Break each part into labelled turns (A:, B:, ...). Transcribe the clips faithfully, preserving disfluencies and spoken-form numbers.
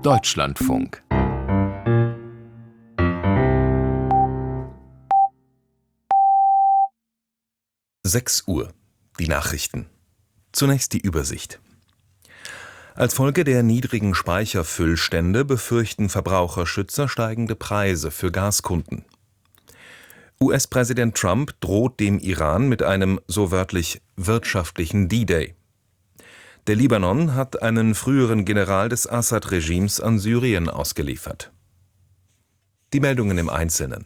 A: Deutschlandfunk.
B: sechs Uhr. Die Nachrichten. Zunächst die Übersicht. Als Folge der niedrigen Speicherfüllstände befürchten Verbraucherschützer steigende Preise für Gaskunden. U S-Präsident Trump droht dem Iran mit einem, so wörtlich, wirtschaftlichen D-Day. Der Libanon hat einen früheren General des Assad-Regimes an Syrien ausgeliefert. Die Meldungen im Einzelnen.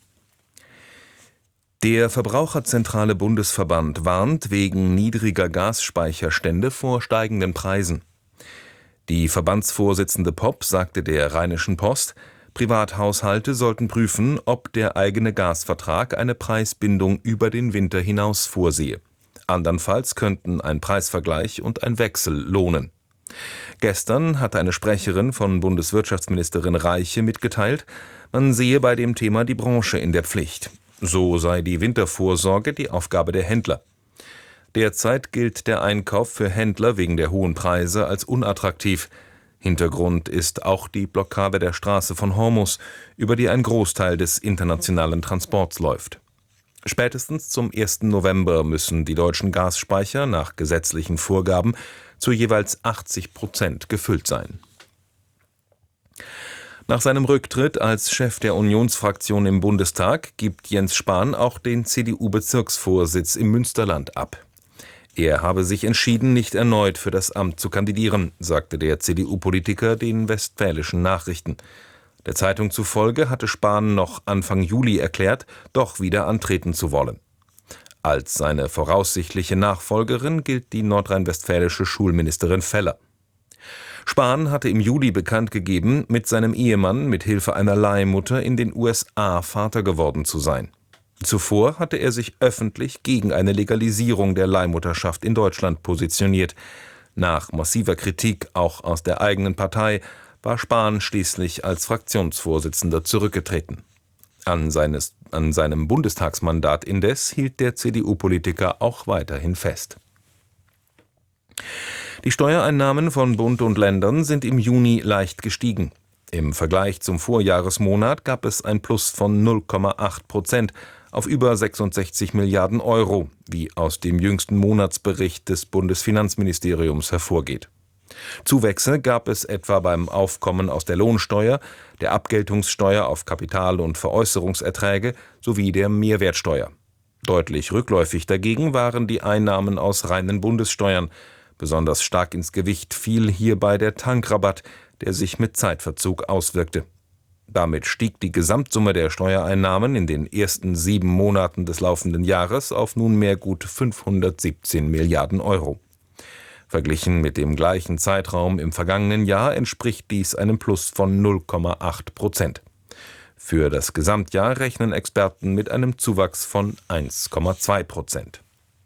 B: Der Verbraucherzentrale Bundesverband warnt wegen niedriger Gasspeicherstände vor steigenden Preisen. Die Verbandsvorsitzende Popp sagte der Rheinischen Post, Privathaushalte sollten prüfen, ob der eigene Gasvertrag eine Preisbindung über den Winter hinaus vorsehe. Andernfalls könnten ein Preisvergleich und ein Wechsel lohnen. Gestern hatte eine Sprecherin von Bundeswirtschaftsministerin Reiche mitgeteilt, man sehe bei dem Thema die Branche in der Pflicht. So sei die Wintervorsorge die Aufgabe der Händler. Derzeit gilt der Einkauf für Händler wegen der hohen Preise als unattraktiv. Hintergrund ist auch die Blockade der Straße von Hormuz, über die ein Großteil des internationalen Transports läuft. Spätestens zum ersten November müssen die deutschen Gasspeicher nach gesetzlichen Vorgaben zu jeweils achtzig Prozent gefüllt sein. Nach seinem Rücktritt als Chef der Unionsfraktion im Bundestag gibt Jens Spahn auch den C D U-Bezirksvorsitz im Münsterland ab. Er habe sich entschieden, nicht erneut für das Amt zu kandidieren, sagte der C D U-Politiker den Westfälischen Nachrichten. Der Zeitung zufolge hatte Spahn noch Anfang Juli erklärt, doch wieder antreten zu wollen. Als seine voraussichtliche Nachfolgerin gilt die nordrhein-westfälische Schulministerin Feller. Spahn hatte im Juli bekannt gegeben, mit seinem Ehemann mit Hilfe einer Leihmutter in den U S A Vater geworden zu sein. Zuvor hatte er sich öffentlich gegen eine Legalisierung der Leihmutterschaft in Deutschland positioniert. Nach massiver Kritik, auch aus der eigenen Partei, war Spahn schließlich als Fraktionsvorsitzender zurückgetreten. An, seines, an seinem Bundestagsmandat indes hielt der C D U-Politiker auch weiterhin fest. Die Steuereinnahmen von Bund und Ländern sind im Juni leicht gestiegen. Im Vergleich zum Vorjahresmonat gab es ein Plus von null Komma acht Prozent auf über sechsundsechzig Milliarden Euro, wie aus dem jüngsten Monatsbericht des Bundesfinanzministeriums hervorgeht. Zuwächse gab es etwa beim Aufkommen aus der Lohnsteuer, der Abgeltungssteuer auf Kapital- und Veräußerungserträge sowie der Mehrwertsteuer. Deutlich rückläufig dagegen waren die Einnahmen aus reinen Bundessteuern. Besonders stark ins Gewicht fiel hierbei der Tankrabatt, der sich mit Zeitverzug auswirkte. Damit stieg die Gesamtsumme der Steuereinnahmen in den ersten sieben Monaten des laufenden Jahres auf nunmehr gut fünfhundertsiebzehn Milliarden Euro. Verglichen mit dem gleichen Zeitraum im vergangenen Jahr entspricht dies einem Plus von null Komma acht Prozent. Für das Gesamtjahr rechnen Experten mit einem Zuwachs von eins Komma zwei Prozent.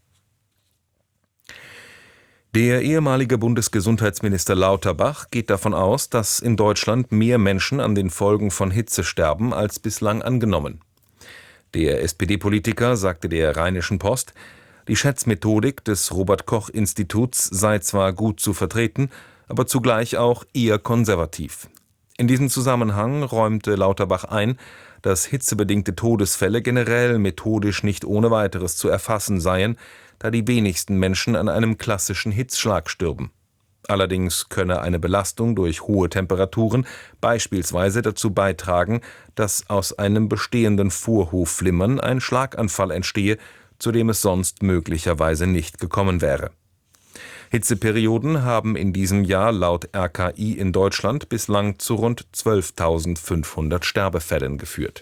B: Der ehemalige Bundesgesundheitsminister Lauterbach geht davon aus, dass in Deutschland mehr Menschen an den Folgen von Hitze sterben als bislang angenommen. Der S P D-Politiker sagte der Rheinischen Post, die Schätzmethodik des Robert-Koch-Instituts sei zwar gut zu vertreten, aber zugleich auch eher konservativ. In diesem Zusammenhang räumte Lauterbach ein, dass hitzebedingte Todesfälle generell methodisch nicht ohne weiteres zu erfassen seien, da die wenigsten Menschen an einem klassischen Hitzschlag stürben. Allerdings könne eine Belastung durch hohe Temperaturen beispielsweise dazu beitragen, dass aus einem bestehenden Vorhofflimmern ein Schlaganfall entstehe, zu dem es sonst möglicherweise nicht gekommen wäre. Hitzeperioden haben in diesem Jahr laut R K I in Deutschland bislang zu rund zwölftausendfünfhundert Sterbefällen geführt.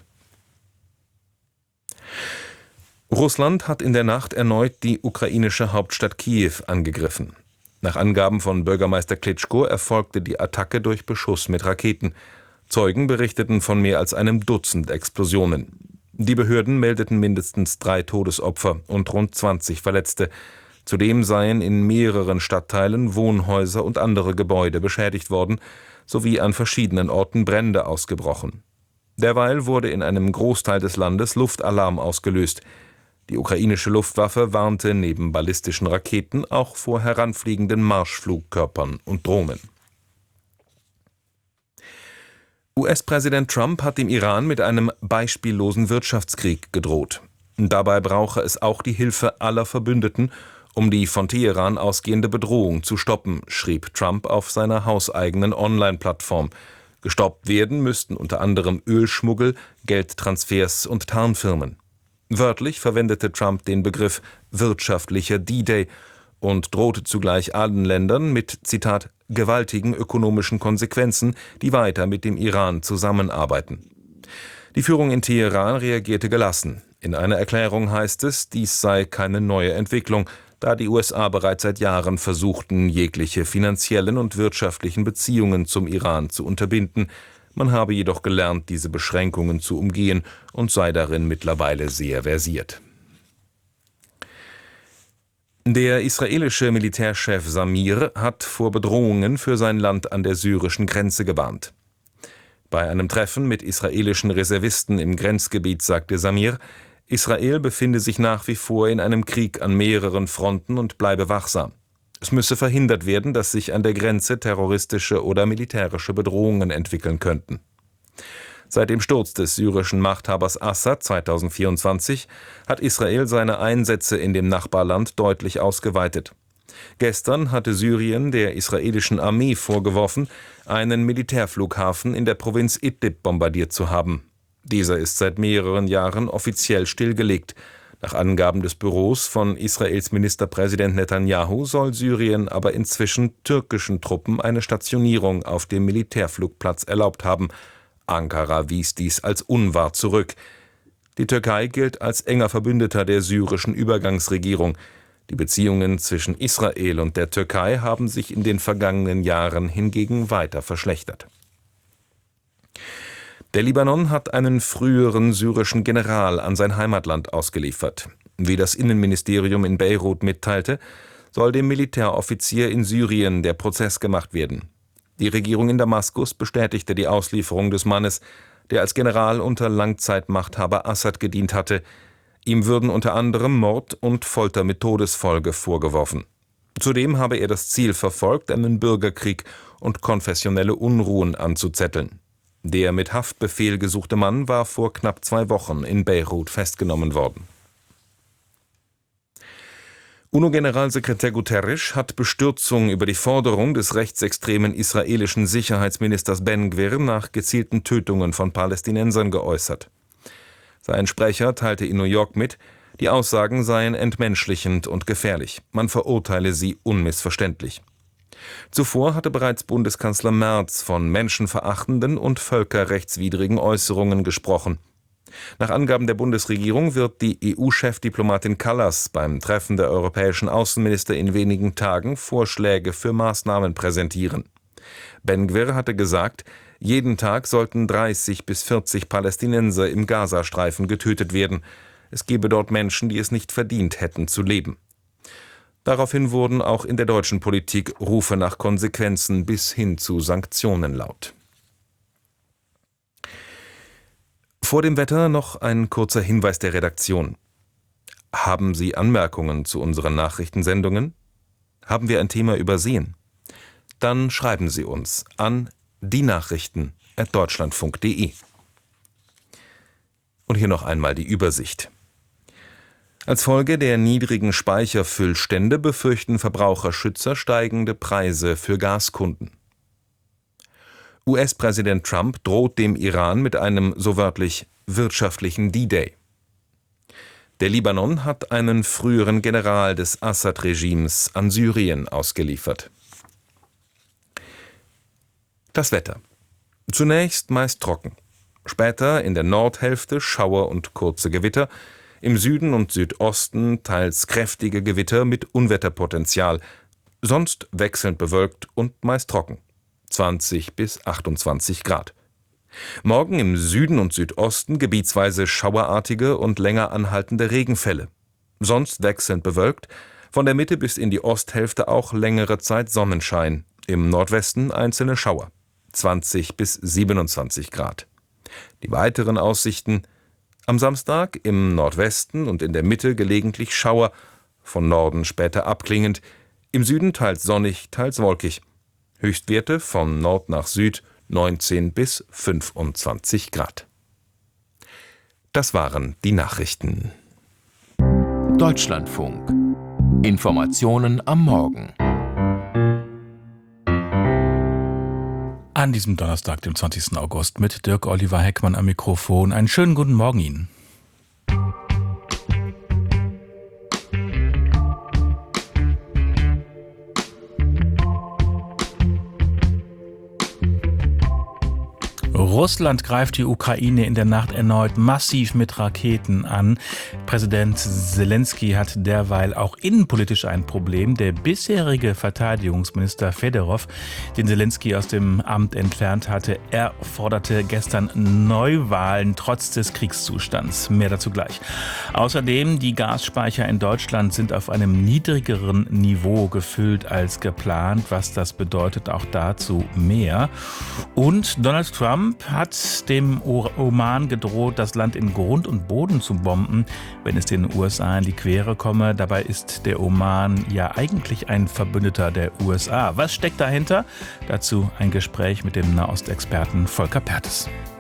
B: Russland hat in der Nacht erneut die ukrainische Hauptstadt Kiew angegriffen. Nach Angaben von Bürgermeister Klitschko erfolgte die Attacke durch Beschuss mit Raketen. Zeugen berichteten von mehr als einem Dutzend Explosionen. Die Behörden meldeten mindestens drei Todesopfer und rund zwanzig Verletzte. Zudem seien in mehreren Stadtteilen Wohnhäuser und andere Gebäude beschädigt worden, sowie an verschiedenen Orten Brände ausgebrochen. Derweil wurde in einem Großteil des Landes Luftalarm ausgelöst. Die ukrainische Luftwaffe warnte neben ballistischen Raketen auch vor heranfliegenden Marschflugkörpern und Drohnen. U S-Präsident Trump hat dem Iran mit einem beispiellosen Wirtschaftskrieg gedroht. Dabei brauche es auch die Hilfe aller Verbündeten, um die von Teheran ausgehende Bedrohung zu stoppen, schrieb Trump auf seiner hauseigenen Online-Plattform. Gestoppt werden müssten unter anderem Ölschmuggel, Geldtransfers und Tarnfirmen. Wörtlich verwendete Trump den Begriff wirtschaftlicher D-Day und drohte zugleich allen Ländern mit, Zitat, gewaltigen ökonomischen Konsequenzen, die weiter mit dem Iran zusammenarbeiten. Die Führung in Teheran reagierte gelassen. In einer Erklärung heißt es, dies sei keine neue Entwicklung, da die U S A bereits seit Jahren versuchten, jegliche finanziellen und wirtschaftlichen Beziehungen zum Iran zu unterbinden. Man habe jedoch gelernt, diese Beschränkungen zu umgehen und sei darin mittlerweile sehr versiert. Der israelische Militärchef Samir hat vor Bedrohungen für sein Land an der syrischen Grenze gewarnt. Bei einem Treffen mit israelischen Reservisten im Grenzgebiet sagte Samir, Israel befinde sich nach wie vor in einem Krieg an mehreren Fronten und bleibe wachsam. Es müsse verhindert werden, dass sich an der Grenze terroristische oder militärische Bedrohungen entwickeln könnten. Seit dem Sturz des syrischen Machthabers Assad zweitausendvierundzwanzig hat Israel seine Einsätze in dem Nachbarland deutlich ausgeweitet. Gestern hatte Syrien der israelischen Armee vorgeworfen, einen Militärflughafen in der Provinz Idlib bombardiert zu haben. Dieser ist seit mehreren Jahren offiziell stillgelegt. Nach Angaben des Büros von Israels Ministerpräsident Netanyahu soll Syrien aber inzwischen türkischen Truppen eine Stationierung auf dem Militärflugplatz erlaubt haben. Ankara wies dies als unwahr zurück. Die Türkei gilt als enger Verbündeter der syrischen Übergangsregierung. Die Beziehungen zwischen Israel und der Türkei haben sich in den vergangenen Jahren hingegen weiter verschlechtert. Der Libanon hat einen früheren syrischen General an sein Heimatland ausgeliefert. Wie das Innenministerium in Beirut mitteilte, soll dem Militäroffizier in Syrien der Prozess gemacht werden. Die Regierung in Damaskus bestätigte die Auslieferung des Mannes, der als General unter Langzeitmachthaber Assad gedient hatte. Ihm würden unter anderem Mord und Folter mit Todesfolge vorgeworfen. Zudem habe er das Ziel verfolgt, einen Bürgerkrieg und konfessionelle Unruhen anzuzetteln. Der mit Haftbefehl gesuchte Mann war vor knapp zwei Wochen in Beirut festgenommen worden. UNO-Generalsekretär Guterres hat Bestürzung über die Forderung des rechtsextremen israelischen Sicherheitsministers Ben Gvir nach gezielten Tötungen von Palästinensern geäußert. Sein Sprecher teilte in New York mit, die Aussagen seien entmenschlichend und gefährlich. Man verurteile sie unmissverständlich. Zuvor hatte bereits Bundeskanzler Merz von menschenverachtenden und völkerrechtswidrigen Äußerungen gesprochen. Nach Angaben der Bundesregierung wird die E U-Chefdiplomatin Kallas beim Treffen der europäischen Außenminister in wenigen Tagen Vorschläge für Maßnahmen präsentieren. Ben Gvir hatte gesagt, jeden Tag sollten dreißig bis vierzig Palästinenser im Gazastreifen getötet werden. Es gebe dort Menschen, die es nicht verdient hätten zu leben. Daraufhin wurden auch in der deutschen Politik Rufe nach Konsequenzen bis hin zu Sanktionen laut. Vor dem Wetter noch ein kurzer Hinweis der Redaktion. Haben Sie Anmerkungen zu unseren Nachrichtensendungen? Haben wir ein Thema übersehen? Dann schreiben Sie uns an dienachrichten at deutschlandfunk punkt de. Und hier noch einmal die Übersicht. Als Folge der niedrigen Speicherfüllstände befürchten Verbraucherschützer steigende Preise für Gaskunden. U S-Präsident Trump droht dem Iran mit einem, so wörtlich, wirtschaftlichen D-Day. Der Libanon hat einen früheren General des Assad-Regimes an Syrien ausgeliefert. Das Wetter. Zunächst meist trocken. Später in der Nordhälfte Schauer und kurze Gewitter. Im Süden und Südosten teils kräftige Gewitter mit Unwetterpotenzial. Sonst wechselnd bewölkt und meist trocken. zwanzig bis achtundzwanzig Grad. Morgen im Süden und Südosten gebietsweise schauerartige und länger anhaltende Regenfälle. Sonst wechselnd bewölkt, von der Mitte bis in die Osthälfte auch längere Zeit Sonnenschein. Im Nordwesten einzelne Schauer. zwanzig bis siebenundzwanzig Grad. Die weiteren Aussichten: am Samstag im Nordwesten und in der Mitte gelegentlich Schauer, von Norden später abklingend, im Süden teils sonnig, teils wolkig. Höchstwerte von Nord nach Süd neunzehn bis fünfundzwanzig Grad. Das waren die Nachrichten.
A: Deutschlandfunk. Informationen am Morgen.
C: An diesem Donnerstag, dem zwanzigsten August, mit Dirk Oliver Heckmann am Mikrofon. Einen schönen guten Morgen Ihnen. Russland greift die Ukraine in der Nacht erneut massiv mit Raketen an. Präsident Selensky hat derweil auch innenpolitisch ein Problem. Der bisherige Verteidigungsminister Fedorov, den Selensky aus dem Amt entfernt hatte, er forderte gestern Neuwahlen trotz des Kriegszustands. Mehr dazu gleich. Außerdem, die Gasspeicher in Deutschland sind auf einem niedrigeren Niveau gefüllt als geplant. Was das bedeutet, auch dazu mehr. Und Donald Trump hat dem Oman gedroht, das Land in Grund und Boden zu bomben, wenn es den U S A in die Quere komme. Dabei ist der Oman ja eigentlich ein Verbündeter der U S A. Was steckt dahinter? Dazu ein Gespräch mit dem Nahostexperten Volker Perthes.